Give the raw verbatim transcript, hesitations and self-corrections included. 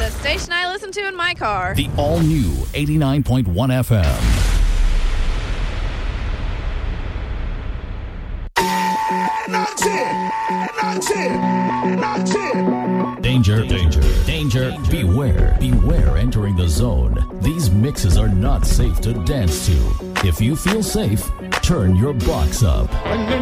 The station I listen to in my car. The all-new eighty-nine point one F M. Danger, danger, danger, beware, beware entering the zone. These mixes are not safe to dance to. If you feel safe, turn your box up.